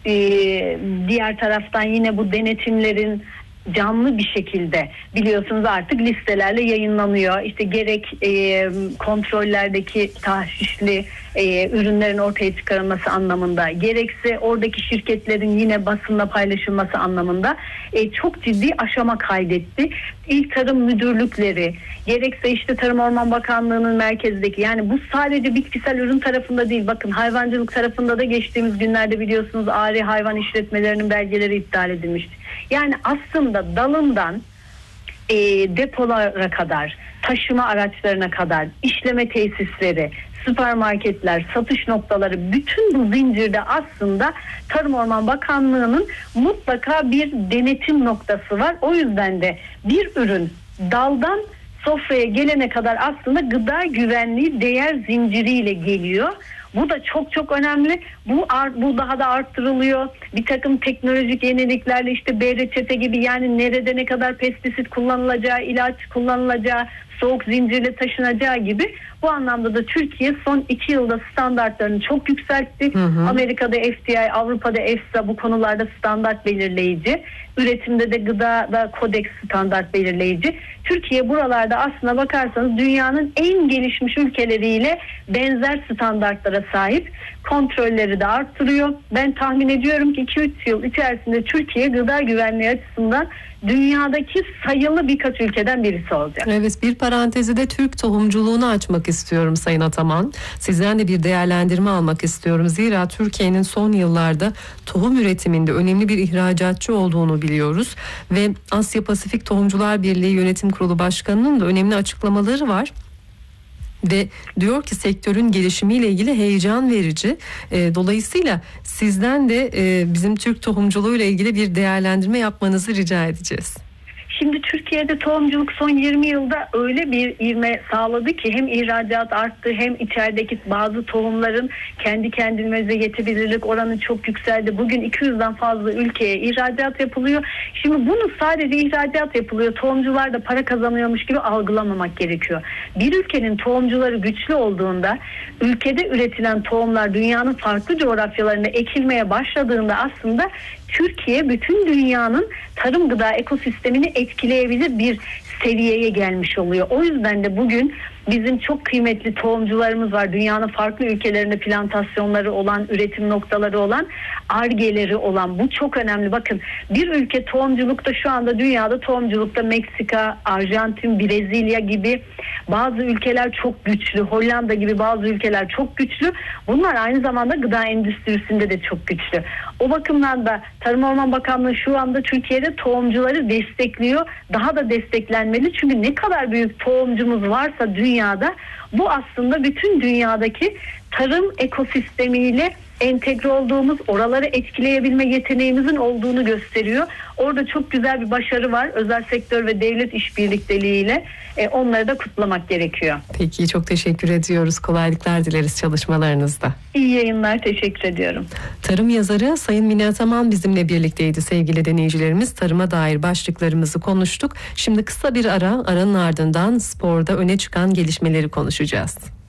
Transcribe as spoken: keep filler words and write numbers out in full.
e, diğer taraftan yine bu denetimlerin canlı bir şekilde biliyorsunuz artık listelerle yayınlanıyor. İşte gerek e, kontrollerdeki tahşişli e, ürünlerin ortaya çıkarılması anlamında, gerekse oradaki şirketlerin yine basınla paylaşılması anlamında e, çok ciddi aşama kaydetti. İl Tarım Müdürlükleri, gerekse işte Tarım Orman Bakanlığı'nın merkezdeki, yani bu sadece bitkisel ürün tarafında değil, bakın hayvancılık tarafında da geçtiğimiz günlerde biliyorsunuz ari hayvan işletmelerinin belgeleri iptal edilmişti. Yani aslında dalından e, depolara kadar, taşıma araçlarına kadar, işleme tesisleri, süpermarketler, satış noktaları, bütün bu zincirde aslında Tarım Orman Bakanlığı'nın mutlaka bir denetim noktası var. O yüzden de bir ürün daldan sofraya gelene kadar aslında gıda güvenliği değer zinciriyle geliyor. Bu da çok çok önemli. Bu bu daha da arttırılıyor. Bir takım teknolojik yeniliklerle işte B reçete gibi, yani nerede ne kadar pestisit kullanılacağı, ilaç kullanılacağı, soğuk zincirle taşınacağı gibi, bu anlamda da Türkiye son iki yılda standartlarını çok yükseltti. Hı hı. Amerika'da F D A, Avrupa'da EFSA bu konularda standart belirleyici. Üretimde de gıdada kodeks standart belirleyici. Türkiye buralarda aslına bakarsanız dünyanın en gelişmiş ülkeleriyle benzer standartlara sahip. Kontrolleri de arttırıyor. Ben tahmin ediyorum ki iki üç yıl içerisinde Türkiye gıda güvenliği açısından dünyadaki sayılı birkaç ülkeden birisi olacak. Evet, bir parantezi de Türk tohumculuğunu açmak istiyorum Sayın Ataman. Sizden de bir değerlendirme almak istiyorum. Zira Türkiye'nin son yıllarda tohum üretiminde önemli bir ihracatçı olduğunu biliyoruz. Ve Asya Pasifik Tohumcular Birliği Yönetim Kurulu Başkanı'nın da önemli açıklamaları var. Ve diyor ki sektörün gelişimiyle ilgili heyecan verici. E, dolayısıyla sizden de e, bizim Türk tohumculuğuyla ilgili bir değerlendirme yapmanızı rica edeceğiz. Şimdi Türkiye'de tohumculuk son yirmi yılda öyle bir ivme sağladı ki hem ihracat arttı, hem içerideki bazı tohumların kendi kendimize yetebilirlik oranı çok yükseldi. Bugün iki yüzden fazla ülkeye ihracat yapılıyor. Şimdi bunu sadece ihracat yapılıyor, tohumcular da para kazanıyormuş gibi algılamamak gerekiyor. Bir ülkenin tohumcuları güçlü olduğunda, ülkede üretilen tohumlar dünyanın farklı coğrafyalarında ekilmeye başladığında aslında Türkiye bütün dünyanın tarım gıda ekosistemini etkileyebilir bir seviyeye gelmiş oluyor. O yüzden de bugün bizim çok kıymetli tohumcularımız var. Dünyanın farklı ülkelerinde plantasyonları olan, üretim noktaları olan, argeleri olan. Bu çok önemli. Bakın, bir ülke tohumculukta şu anda dünyada tohumculukta Meksika, Arjantin, Brezilya gibi bazı ülkeler çok güçlü. Hollanda gibi bazı ülkeler çok güçlü. Bunlar aynı zamanda gıda endüstrisinde de çok güçlü. O bakımdan da Tarım Orman Bakanlığı şu anda Türkiye'de tohumcuları destekliyor. Daha da desteklenmeli. Çünkü ne kadar büyük tohumcumuz varsa dünyada, bu aslında bütün dünyadaki tarım ekosistemiyle entegre olduğumuz, oraları etkileyebilme yeteneğimizin olduğunu gösteriyor. Orada çok güzel bir başarı var. Özel sektör ve devlet işbirlikleriyle e, onları da kutlamak gerekiyor. Peki, çok teşekkür ediyoruz. Kolaylıklar dileriz çalışmalarınızda. İyi yayınlar, teşekkür ediyorum. Tarım yazarı Sayın Mine Ataman bizimle birlikteydi sevgili dinleyicilerimiz. Tarıma dair başlıklarımızı konuştuk. Şimdi kısa bir ara, aranın ardından sporda öne çıkan gelişmeleri konuşacağız.